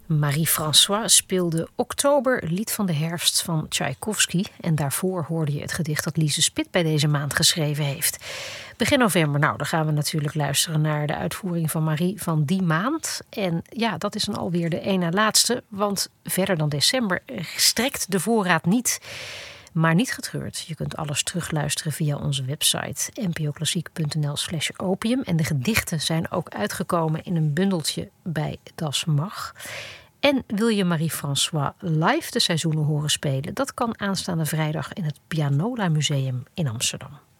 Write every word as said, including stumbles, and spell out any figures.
Marie-François speelde Oktober, lied van de herfst van Tchaikovsky. En daarvoor hoorde je het gedicht dat Lise Spit bij deze maand geschreven heeft. Begin november, nou, dan gaan we natuurlijk luisteren naar de uitvoering van Marie van die maand. En ja, dat is dan alweer de één na laatste, want verder dan december strekt de voorraad niet. Maar niet getreurd, je kunt alles terugluisteren via onze website n p o klassiek punt n l slash opium. En de gedichten zijn ook uitgekomen in een bundeltje bij Das Mag. En wil je Marie-François live de seizoenen horen spelen? Dat kan aanstaande vrijdag in het Pianola Museum in Amsterdam.